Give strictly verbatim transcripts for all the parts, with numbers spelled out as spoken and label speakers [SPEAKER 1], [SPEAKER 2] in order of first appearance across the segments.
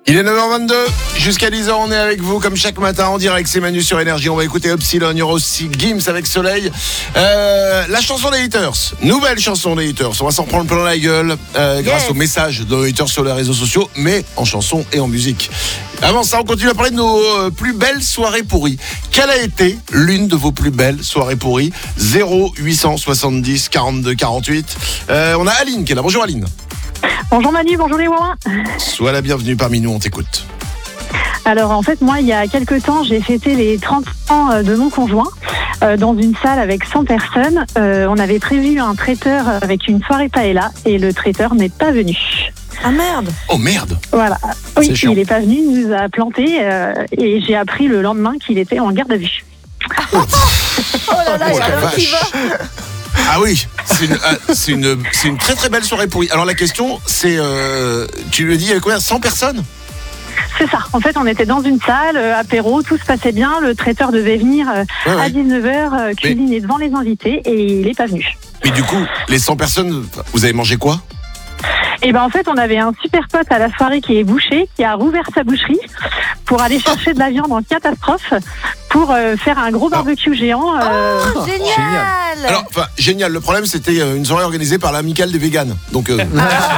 [SPEAKER 1] Il est neuf heures vingt-deux, jusqu'à dix heures on est avec vous comme chaque matin en direct, c'est Manu sur Énergie. On va écouter Epsilon, il y aura aussi Gims avec Soleil. Euh, la chanson des haters, nouvelle chanson des haters, on va s'en prendre plein la gueule euh, grâce
[SPEAKER 2] Yes.
[SPEAKER 1] aux messages de nos haters sur les réseaux sociaux, mais en chanson et en musique. Avant ça, on continue à parler de nos euh, plus belles soirées pourries. Quelle a été l'une de vos plus belles soirées pourries? Zéro huit cent soixante-dix quarante-deux quarante-huit. Euh, on a Aline qui est là, bonjour Aline.
[SPEAKER 3] Bonjour Manu, bonjour les Wawins.
[SPEAKER 1] Sois la bienvenue parmi nous, on t'écoute.
[SPEAKER 3] Alors en fait moi il y a quelques temps j'ai fêté les trente ans de mon conjoint euh, dans une salle avec cent personnes. Euh, on avait prévu un traiteur avec une soirée paella et le traiteur n'est pas venu.
[SPEAKER 2] Ah merde.
[SPEAKER 1] Oh merde.
[SPEAKER 3] Voilà. Oui,
[SPEAKER 1] C'est chiant.
[SPEAKER 3] il est pas venu, il nous a planté euh, et j'ai appris le lendemain qu'il était en garde à vue.
[SPEAKER 2] Oh là là,
[SPEAKER 1] Oh
[SPEAKER 2] il y
[SPEAKER 1] la
[SPEAKER 2] a l'autre qui
[SPEAKER 1] vache.
[SPEAKER 2] va.
[SPEAKER 1] Ah oui, c'est une, ah, c'est une, c'est une très très belle soirée pourrie. Alors la question, c'est, euh, tu lui dis, il y avait combien? cent personnes?
[SPEAKER 3] C'est ça. En fait on était dans une salle, euh, apéro, tout se passait bien. Le traiteur devait venir euh,
[SPEAKER 1] Ouais, ouais.
[SPEAKER 3] à dix-neuf heures euh, cuisiner devant les invités et il est pas venu.
[SPEAKER 1] Mais du coup, les cent personnes, vous avez mangé quoi?
[SPEAKER 3] Et ben en fait, on avait un super pote à la soirée qui est boucher, qui a rouvert sa boucherie pour aller chercher de la viande en catastrophe pour euh, faire un gros barbecue géant. euh,
[SPEAKER 2] Oh, génial.
[SPEAKER 1] Alors, enfin, génial. Le problème, c'était euh, une soirée organisée par l'amicale des véganes. Donc, euh,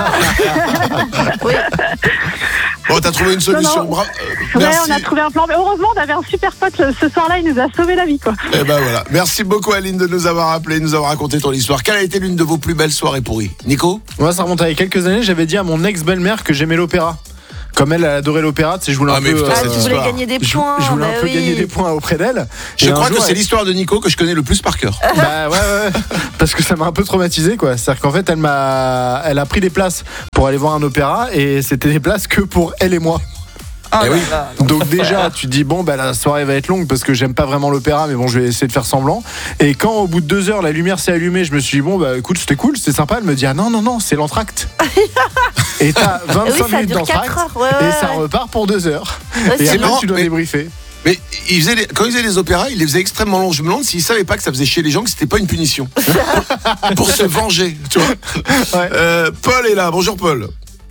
[SPEAKER 2] Oui.
[SPEAKER 1] bon, t'as trouvé une solution.
[SPEAKER 3] Non, non.
[SPEAKER 1] Bra- euh,
[SPEAKER 3] Ouais,
[SPEAKER 1] merci.
[SPEAKER 3] on a trouvé un plan. Mais heureusement, on avait un super pote ce ce soir-là, il nous a sauvé la vie, quoi.
[SPEAKER 1] Eh ben voilà. Merci beaucoup, Aline, de nous avoir appelé, de nous avoir raconté ton histoire. Quelle a été l'une de vos plus belles soirées pourries? Nico?
[SPEAKER 4] Moi, ça remonte à il y a quelques années, j'avais dit à mon ex-belle-mère que j'aimais l'opéra. Comme elle, elle adorait l'opéra, tu sais, je voulais
[SPEAKER 1] Ah,
[SPEAKER 4] un
[SPEAKER 1] mais
[SPEAKER 4] peu.
[SPEAKER 1] putain,
[SPEAKER 2] Ah,
[SPEAKER 1] cette
[SPEAKER 2] tu voulais
[SPEAKER 1] histoire.
[SPEAKER 2] gagner des
[SPEAKER 4] je,
[SPEAKER 2] points.
[SPEAKER 4] je voulais
[SPEAKER 2] bah
[SPEAKER 4] un peu
[SPEAKER 2] oui.
[SPEAKER 4] gagner des points auprès d'elle.
[SPEAKER 1] Je
[SPEAKER 4] Et un
[SPEAKER 1] crois
[SPEAKER 4] jour,
[SPEAKER 1] que c'est
[SPEAKER 4] elle-
[SPEAKER 1] l'histoire de Nico que je connais le plus par cœur.
[SPEAKER 4] Bah ouais, ouais, ouais. Parce que ça m'a un peu traumatisé, quoi. C'est-à-dire qu'en fait, elle m'a, elle a pris des places pour aller voir un opéra et c'était des places que pour elle et moi.
[SPEAKER 2] Oh
[SPEAKER 1] Eh
[SPEAKER 2] là
[SPEAKER 1] oui.
[SPEAKER 2] là.
[SPEAKER 4] Donc déjà, tu te dis bon, bah la soirée va être longue parce que j'aime pas vraiment l'opéra, mais bon, je vais essayer de faire semblant. Et quand au bout de deux heures, la lumière s'est allumée, je me suis dit bon, bah écoute, c'était cool, c'était sympa. Elle me dit ah non non non, c'est l'entracte. Et t'as
[SPEAKER 2] Oui,
[SPEAKER 4] vingt-cinq
[SPEAKER 2] ça
[SPEAKER 4] minutes
[SPEAKER 2] dure quatre
[SPEAKER 4] d'entracte
[SPEAKER 2] heures. Ouais,
[SPEAKER 4] et
[SPEAKER 2] ouais,
[SPEAKER 4] ça
[SPEAKER 2] ouais.
[SPEAKER 4] repart pour deux heures.
[SPEAKER 2] Ouais,
[SPEAKER 4] Et
[SPEAKER 2] c'est
[SPEAKER 4] après,
[SPEAKER 1] marrant,
[SPEAKER 4] tu dois
[SPEAKER 1] mais-
[SPEAKER 4] débriefer.
[SPEAKER 1] Mais il faisait les- quand il faisait les opéras, il les faisait extrêmement longs. Je me demande s'il savait pas que ça faisait chier les gens, que c'était pas une punition. pour, pour se venger, tu vois.
[SPEAKER 4] Ouais.
[SPEAKER 1] Euh, Paul est là. Bonjour Paul.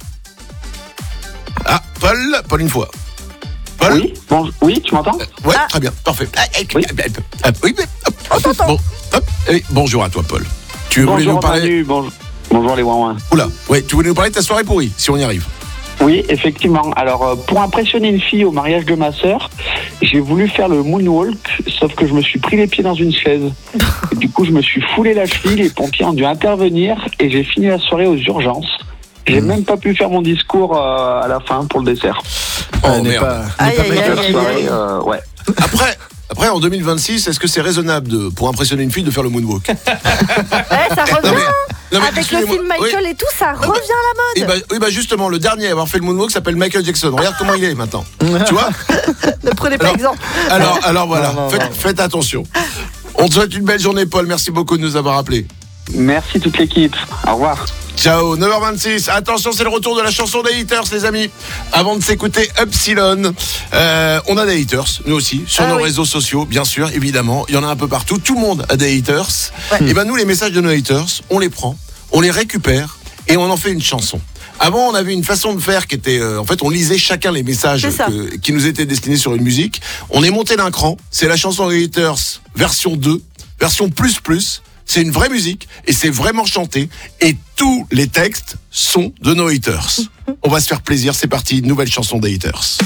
[SPEAKER 1] Ah, Paul, Paul une fois. Paul.
[SPEAKER 5] Oui, bon, oui, tu m'entends?
[SPEAKER 1] Ouais,
[SPEAKER 2] Ah.
[SPEAKER 1] très bien, parfait. Ah, eh,
[SPEAKER 5] Oui.
[SPEAKER 1] ah, oui, mais, hop,
[SPEAKER 2] On t'entend.
[SPEAKER 1] bon, hop, eh, bonjour à toi, Paul. Tu voulais
[SPEAKER 5] Bonjour
[SPEAKER 1] nous parler?
[SPEAKER 5] Manu, bonjour, bonjour les Wawins.
[SPEAKER 1] Oula, ouais, tu voulais nous parler de ta soirée pourrie, si on y arrive.
[SPEAKER 5] Oui, effectivement. Alors, euh, pour impressionner une fille au mariage de ma sœur, j'ai voulu faire le moonwalk, sauf que je me suis pris les pieds dans une chaise. Et du coup, je me suis foulé la cheville, les pompiers ont dû intervenir et j'ai fini la soirée aux urgences. J'ai même pas pu faire mon discours euh, à la fin pour le dessert.
[SPEAKER 1] Oh,
[SPEAKER 4] Elle n'est
[SPEAKER 1] merde.
[SPEAKER 4] pas,
[SPEAKER 2] Aïe,
[SPEAKER 4] n'est pas
[SPEAKER 2] aïe,
[SPEAKER 4] mec-
[SPEAKER 2] aïe,
[SPEAKER 5] La
[SPEAKER 2] aïe,
[SPEAKER 5] soirée,
[SPEAKER 2] aïe.
[SPEAKER 5] euh, ouais.
[SPEAKER 1] Après, après, en deux mille vingt-six, est-ce que c'est raisonnable de, pour impressionner une fille de faire le moonwalk?
[SPEAKER 2] Ouais, ça revient.
[SPEAKER 1] Non, mais- non, mais
[SPEAKER 2] Avec le
[SPEAKER 1] excusez-moi.
[SPEAKER 2] film Michael et tout, ça revient à
[SPEAKER 1] Oui,
[SPEAKER 2] la
[SPEAKER 1] bah,
[SPEAKER 2] mode.
[SPEAKER 1] oui, bah justement, le dernier à avoir fait le moonwalk s'appelle Michael Jackson. Regarde comment il est maintenant. Tu vois?
[SPEAKER 2] Ne prenez pas
[SPEAKER 1] Alors-
[SPEAKER 2] exemple.
[SPEAKER 1] Alors, alors voilà,
[SPEAKER 4] Non, non,
[SPEAKER 1] faites,
[SPEAKER 4] non.
[SPEAKER 1] faites attention. On te souhaite une belle journée, Paul. Merci beaucoup de nous avoir appelés.
[SPEAKER 5] Merci toute l'équipe. Au revoir.
[SPEAKER 1] Ciao, neuf heures vingt-six. Attention, c'est le retour de la chanson des haters, les amis. Avant de s'écouter Epsilon, euh, on a des haters, nous aussi, sur
[SPEAKER 2] Ah
[SPEAKER 1] nos
[SPEAKER 2] oui.
[SPEAKER 1] réseaux sociaux, bien sûr, évidemment. Il y en a un peu partout. Tout le monde a des haters.
[SPEAKER 2] Ouais.
[SPEAKER 1] Et ben nous, les messages de nos haters, on les prend, on les récupère et on en fait une chanson. Avant, on avait une façon de faire qui était, euh, en fait, on lisait chacun les messages
[SPEAKER 2] C'est ça.
[SPEAKER 1] que- qui nous étaient destinés sur une musique. On est monté d'un cran. C'est la chanson des haters version deux, version plus plus. C'est une vraie musique et c'est vraiment chanté et tous les textes sont de nos haters. On va se faire plaisir, c'est parti, nouvelle chanson des haters.